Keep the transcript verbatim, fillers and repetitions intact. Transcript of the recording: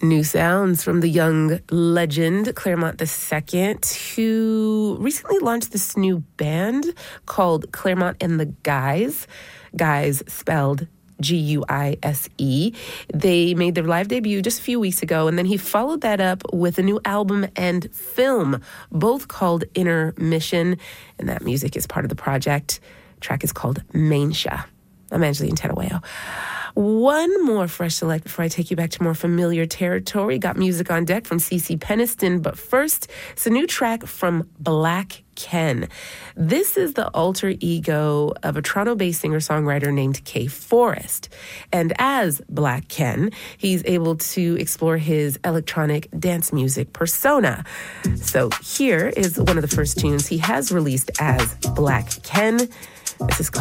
New sounds from the young legend, Claremont the Second, who recently launched this new band called Claremont and the Guise. Guise spelled G U I S E. They made their live debut just a few weeks ago, and then he followed that up with a new album and film, both called Intermission, and that music is part of the project. The track is called Mainsha. I'm Angeline Tenawayo. One more fresh select before I take you back to more familiar territory. Got music on deck from CeCe Peniston, but first, it's a new track from Black Ken. This is the alter ego of a Toronto-based singer-songwriter named Kay Forrest. And as Black Ken, he's able to explore his electronic dance music persona. So here is one of the first tunes he has released as Black Ken. This is called